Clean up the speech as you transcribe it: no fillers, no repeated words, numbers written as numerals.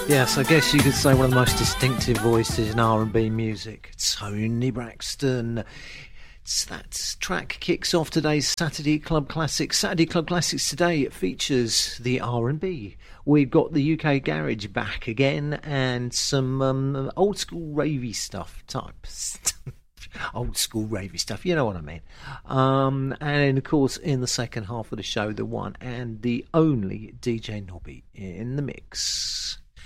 Yes, I guess you could say one of the most distinctive voices in R&B music, Toni Braxton. That track kicks off today's Saturday Club Classics. Saturday Club Classics today features the R&B. We've got the UK Garage back again and some old school ravey stuff types. Old school ravey stuff, you know what I mean. And of course, in the second half of the show, the one and the only DJ Nobby in the mix.